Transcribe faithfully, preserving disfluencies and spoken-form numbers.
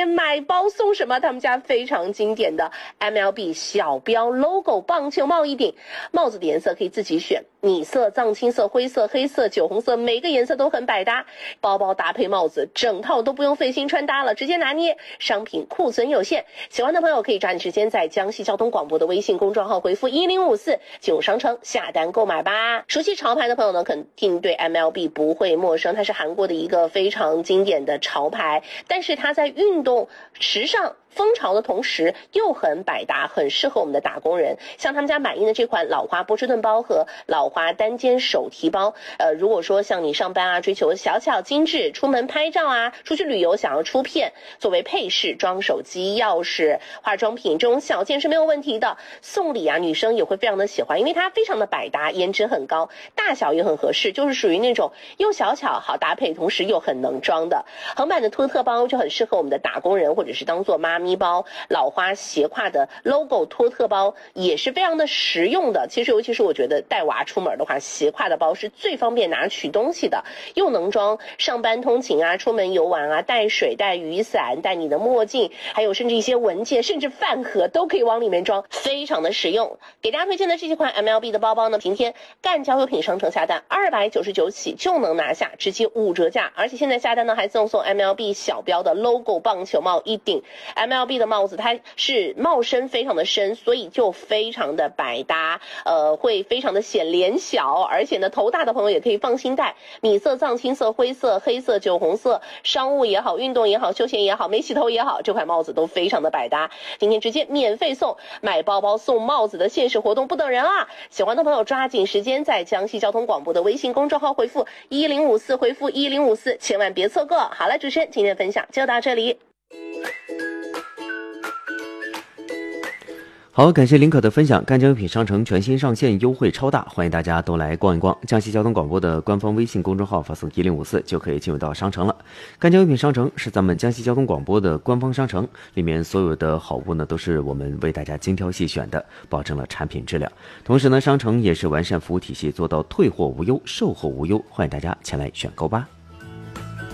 天买包送什么？他们家非常经典的 M L B 小标 logo 棒球帽一顶，帽子的颜色可以自己选，米色、藏青色、灰色、黑色、酒红色，每个颜色都很百搭。包包搭配帽子，整套都不用费心穿搭了，直接拿捏。商品库存有限，喜欢的朋友可以抓紧时间在江西交通广播的微信公众号回复一零五四进入商城下单购买吧。熟悉潮牌的朋友呢，肯定对 M L B 不会陌生，它是韩国的一个非常经典的潮牌，但是它在运动、时尚、风潮的同时又很百搭，很适合我们的打工人。像他们家满意的这款老花波士顿包和老花单肩手提包，呃，如果说像你上班啊，追求小巧精致，出门拍照啊，出去旅游想要出片，作为配饰、装手机、钥匙、化妆品这种小件是没有问题的。送礼啊，女生也会非常的喜欢，因为它非常的百搭，颜值很高，大小也很合适，就是属于那种又小巧好搭配，同时又很能装的。横版的托特包就很适合我们的打工人，或者是当做妈咪包。老花斜挎的 logo 托特包也是非常的实用的。其实尤其是我觉得带娃出门的话，斜挎的包是最方便拿取东西的，又能装上班通勤啊，出门游玩啊，带水、带雨伞、带你的墨镜，还有甚至一些文件，甚至饭盒都可以往里面装，非常的实用。给大家推荐的这几款 M L B 的包包呢，今天赣交友品商城下单二百九十九起就能拿下，直接五折价，而且现在下单呢还赠送 M L B 小标的 logo 棒球帽一顶。 M L B 的帽子它是帽身非常的深，所以就非常的百搭，呃，会非常的显脸小，而且呢头大的朋友也可以放心戴。米色、藏青色、灰色、黑色、酒红色，商务也好，运动也好，休闲也好，没洗头也好，这款帽子都非常的百搭。今天直接免费送，买包包送帽子的限时活动不等人啊！喜欢的朋友抓紧时间在江西交通广播的微信公众号回复一零五四，回复一零五四，千万别错过。好了，主持人今天的分享就到这里。 好，感谢林可的分享。赣交友品商城全新上线，优惠超大，欢迎大家都来逛一逛。江西交通广播的官方微信公众号发送一零五四就可以进入到商城了。赣交友品商城是咱们江西交通广播的官方商城，里面所有的好物呢都是我们为大家精挑细选的，保证了产品质量。同时呢，商城也是完善服务体系，做到退货无忧、售后无忧，欢迎大家前来选购吧。